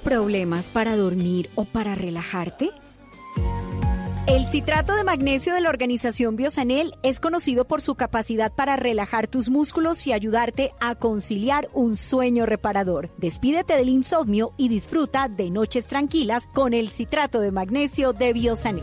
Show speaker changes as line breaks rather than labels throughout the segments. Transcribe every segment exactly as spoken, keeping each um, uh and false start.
problemas para dormir o para relajarte? El citrato de magnesio de la organización Biosanel es conocido por su capacidad para relajar tus músculos y ayudarte a conciliar un sueño reparador. Despídete del insomnio y disfruta de noches tranquilas con el citrato de magnesio de Biosanel.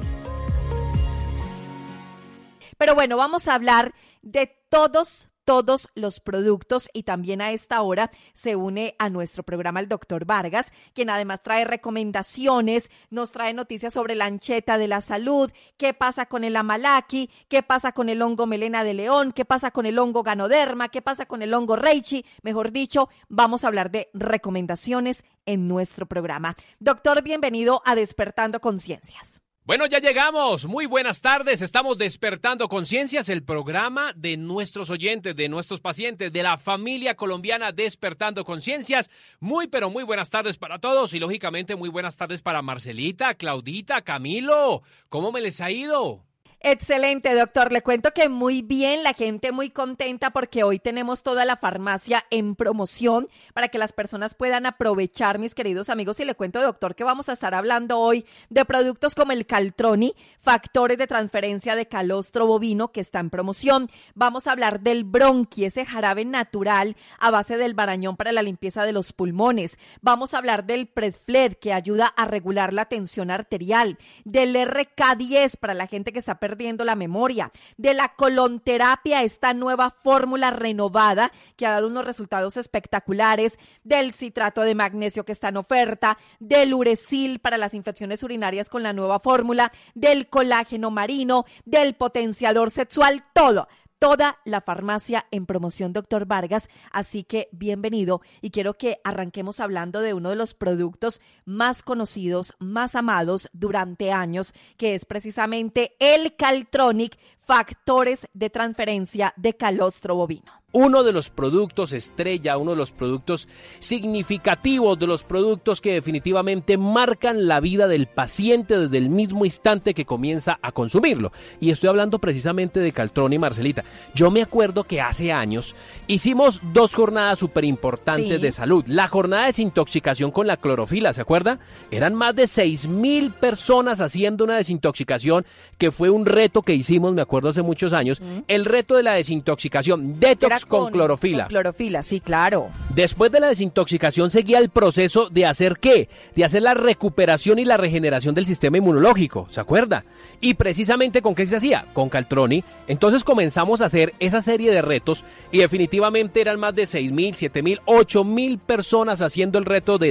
Pero bueno, vamos a hablar de todos todos los productos y también a esta hora se une a nuestro programa el doctor Vargas, quien además trae recomendaciones, nos trae noticias sobre la ancheta de la salud, qué pasa con el amalaki, qué pasa con el hongo melena de león, qué pasa con el hongo ganoderma, qué pasa con el hongo reishi, mejor dicho, vamos a hablar de recomendaciones en nuestro programa. Doctor, bienvenido a Despertando Conciencias.
Bueno, ya llegamos. Muy buenas tardes. Estamos Despertando Conciencias, el programa de nuestros oyentes, de nuestros pacientes, de la familia colombiana Despertando Conciencias. Muy, pero muy buenas tardes para todos y, lógicamente, muy buenas tardes para Marcelita, Claudita, Camilo. ¿Cómo me les ha ido?
Excelente, doctor. Le cuento que muy bien, la gente muy contenta porque hoy tenemos toda la farmacia en promoción para que las personas puedan aprovechar, mis queridos amigos. Y le cuento, doctor, que vamos a estar hablando hoy de productos como el Caltroni, factores de transferencia de calostro bovino que está en promoción. Vamos a hablar del Bronqui, ese jarabe natural a base del barañón para la limpieza de los pulmones. Vamos a hablar del Predfled, que ayuda a regular la tensión arterial, del R K diez para la gente que está perdiendo la memoria, de la colonterapia, esta nueva fórmula renovada que ha dado unos resultados espectaculares, del citrato de magnesio que está en oferta, del Uresil para las infecciones urinarias con la nueva fórmula, del colágeno marino, del potenciador sexual, todo. Toda la farmacia en promoción, doctor Vargas, así que bienvenido y quiero que arranquemos hablando de uno de los productos más conocidos, más amados durante años, que es precisamente el Caltronic, factores de transferencia de calostro bovino.
Uno de los productos estrella, uno de los productos significativos, de los productos que definitivamente marcan la vida del paciente desde el mismo instante que comienza a consumirlo. Y estoy hablando precisamente de Caltroni, Marcelita. Yo me acuerdo que hace años hicimos dos jornadas súper importantes sí. de salud. La jornada de desintoxicación con la clorofila, ¿se acuerda? Eran más de seis mil personas haciendo una desintoxicación, que fue un reto que hicimos, me acuerdo, hace muchos años. Mm. El reto de la desintoxicación, detox con, con clorofila.
Con clorofila, sí, claro.
Después de la desintoxicación seguía el proceso de hacer ¿qué? De hacer la recuperación y la regeneración del sistema inmunológico, ¿se acuerda? Y precisamente ¿con qué se hacía? Con Caltroni. Entonces comenzamos a hacer esa serie de retos y definitivamente eran más de seis mil, siete mil, ocho mil personas haciendo el reto de